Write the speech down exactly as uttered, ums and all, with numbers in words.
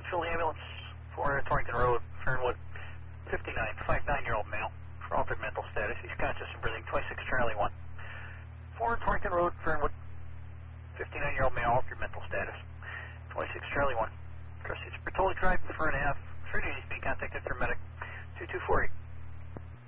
Fill the ambulance, four hundred Torrington Road, Fernwood, fifty-nine, fifty-nine-year-old male, for altered mental status. He's conscious and breathing, twenty-six Charlie one. four hundred Torrington Road, Fernwood, fifty-nine-year-old male, altered mental status, twenty-six Charlie one. Proceeds Bertoli Drive, four and a half. For needs, be contacted through medic two two four eight.